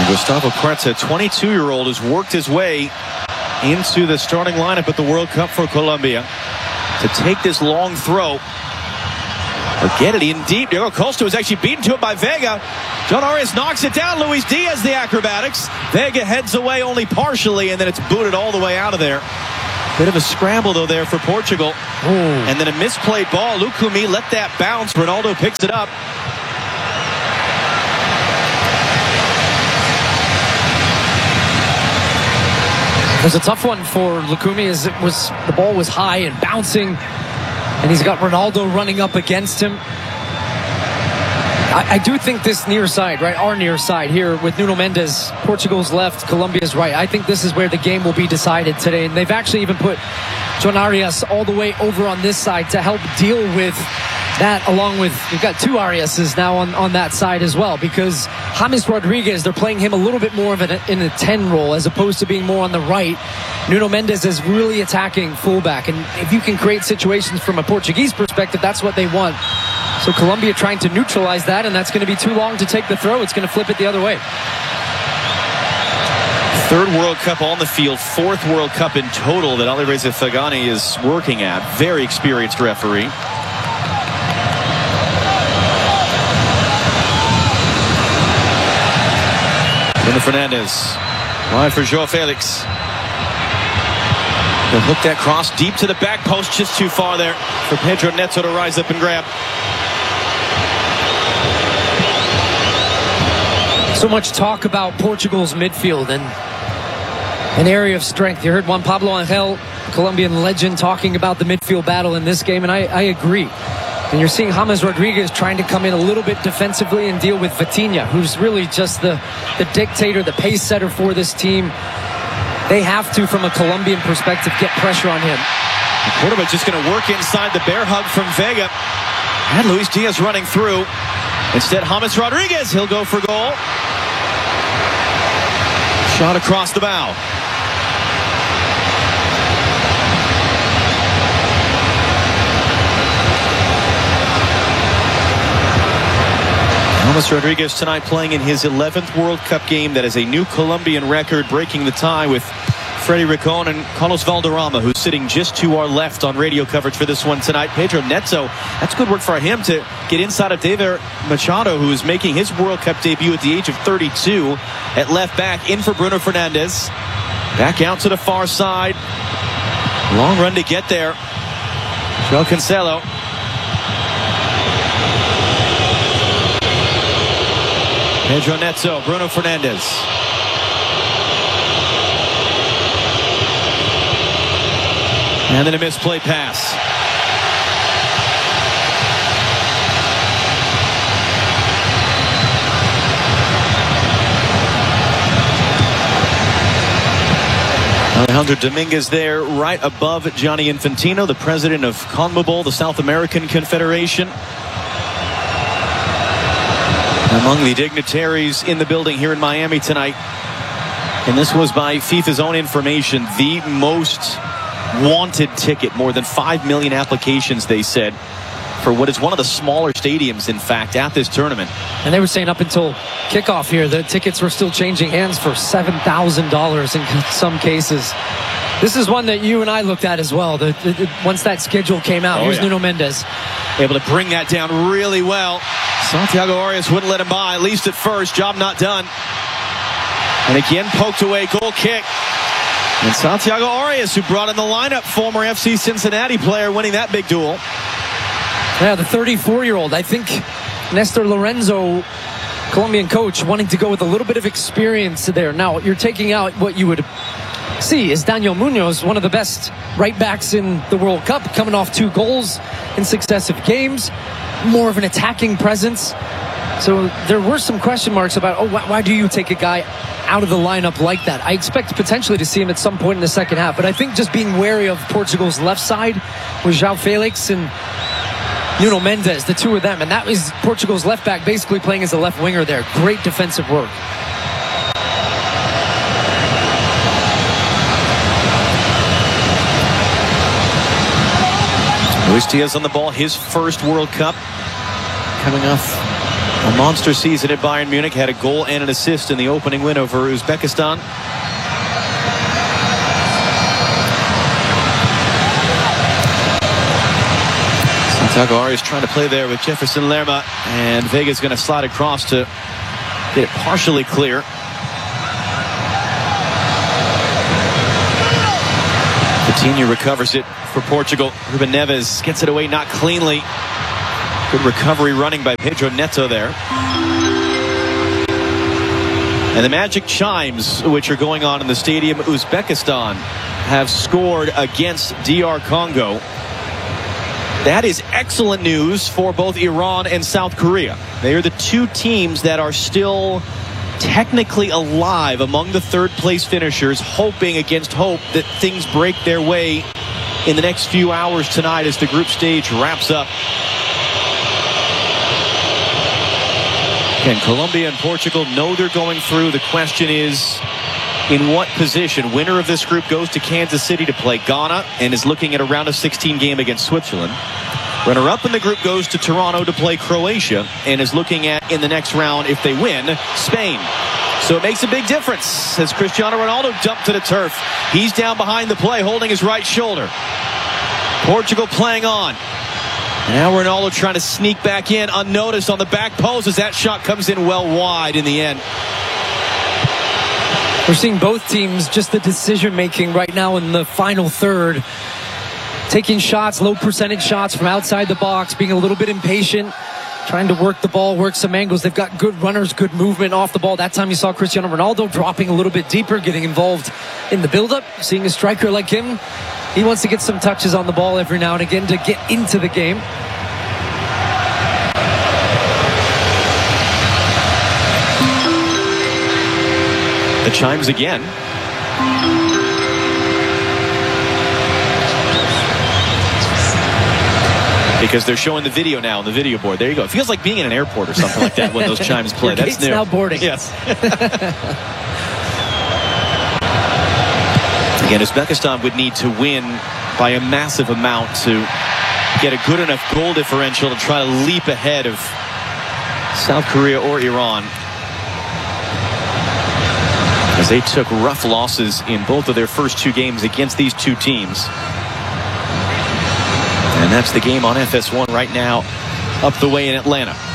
Gustavo Kuerten, 22-year-old, has worked his way into the starting lineup at the World Cup for Colombia to take this long throw. Or get it in deep. Diego Costa was actually beaten to it by Vega. John Arias knocks it down. Luis Diaz, the acrobatics. Vega heads away only partially, and then it's booted all the way out of there. Bit of a scramble, though, there for Portugal. Ooh. And then a misplayed ball. Lukumi let that bounce. Ronaldo picks it up. It was a tough one for Lukumi as the ball was high and bouncing, and he's got Ronaldo running up against him. I do think this near side, right, our near side here with Nuno Mendes, Portugal's left, Colombia's right. I think this is where the game will be decided today. And they've actually even put John Arias all the way over on this side to help deal with that, along with, you've got two Ariases now on that side as well, because James Rodriguez, they're playing him a little bit more of in a 10 role as opposed to being more on the right. Nuno Mendes is really attacking fullback, and if you can create situations from a Portuguese perspective, that's what they want. So Colombia trying to neutralize that, and that's going to be too long to take the throw. It's going to flip it the other way. Third World Cup on the field, fourth World Cup in total that Alireza Fagani is working at. Very experienced referee. Bruno Fernandes, wide for João Felix. He'll hook that cross deep to the back post, just too far there for Pedro Neto to rise up and grab. So much talk about Portugal's midfield and an area of strength. You heard Juan Pablo Angel, Colombian legend, talking about the midfield battle in this game, and I agree. And you're seeing James Rodriguez trying to come in a little bit defensively and deal with Vitinha, who's really just the dictator, the pace setter for this team. They have to, from a Colombian perspective, get pressure on him. Cordoba just going to work inside the bear hug from Vega. And Luis Diaz running through. Instead, James Rodriguez, he'll go for goal. Shot across the bow. James Rodriguez tonight playing in his 11th World Cup game. That is a new Colombian record, breaking the tie with Freddy Rincon and Carlos Valderrama, who's sitting just to our left on radio coverage for this one tonight. Pedro Neto, that's good work for him to get inside of David Machado, who is making his World Cup debut at the age of 32 at left back. In for Bruno Fernandes. Back out to the far side. Long run to get there. João Cancelo. Pedro Neto, Bruno Fernandes. And then a misplay pass. Alejandro Dominguez there, right above Gianni Infantino, the president of CONMEBOL, the South American Confederation. Among the dignitaries in the building here in Miami tonight. And this was, by FIFA's own information, the most wanted ticket. More than 5 million applications, they said, for what is one of the smaller stadiums, in fact, at this tournament. And they were saying up until kickoff here, the tickets were still changing hands for $7,000 in some cases. This is one that you and I looked at as well. Once that schedule came out, here's Nuno Mendes. Able to bring that down really well. Santiago Arias wouldn't let him by, at least at first. Job not done. And again, poked away, goal kick. And Santiago Arias, who brought in the lineup, former FC Cincinnati player, winning that big duel. Yeah, the 34-year-old. I think Nestor Lorenzo, Colombian coach, wanting to go with a little bit of experience there. Now, you're taking out what you would see is Daniel Munoz, one of the best right backs in the World Cup, coming off 2 goals in successive games. More of an attacking presence. So there were some question marks about, why do you take a guy out of the lineup like that? I expect potentially to see him at some point in the second half, but I think just being wary of Portugal's left side with João Felix and Nuno Mendes, the two of them, and that was Portugal's left back basically playing as a left winger there. Great defensive work. Luis Diaz on the ball, his first World Cup, coming off A monster season at Bayern Munich, had a goal and an assist in the opening win over Uzbekistan. Santiago Arias trying to play there with Jefferson Lerma, and Vega's going to slide across to get it partially clear. Coutinho recovers it for Portugal. Ruben Neves gets it away, not cleanly. Good recovery running by Pedro Neto there. And the magic chimes, which are going on in the stadium, Uzbekistan have scored against DR Congo. That is excellent news for both Iran and South Korea. They are the two teams that are still technically alive among the third place finishers, hoping against hope that things break their way in the next few hours tonight as the group stage wraps up. Again, Colombia and Portugal know they're going through. The question is, in what position? Winner of this group goes to Kansas City to play Ghana and is looking at a round of 16 game against Switzerland. Runner-up in the group goes to Toronto to play Croatia and is looking at, in the next round, if they win, Spain. So it makes a big difference as Cristiano Ronaldo dumped to the turf. He's down behind the play, holding his right shoulder. Portugal playing on. Now Ronaldo trying to sneak back in unnoticed on the back post as that shot comes in well wide in the end. We're seeing both teams, just the decision-making right now in the final third. Taking shots, low percentage shots from outside the box, being a little bit impatient, trying to work the ball, work some angles. They've got good runners, good movement off the ball. That time you saw Cristiano Ronaldo dropping a little bit deeper, getting involved in the build-up. Seeing a striker like him, he wants to get some touches on the ball every now and again to get into the game. The chimes again. Because they're showing the video now on the video board. There you go. It feels like being in an airport or something like that when those chimes play. That's new. Now boarding. Yes. Again, Uzbekistan would need to win by a massive amount to get a good enough goal differential to try to leap ahead of South Korea or Iran, as they took rough losses in both of their first two games against these two teams. And that's the game on FS1 right now, up the way in Atlanta.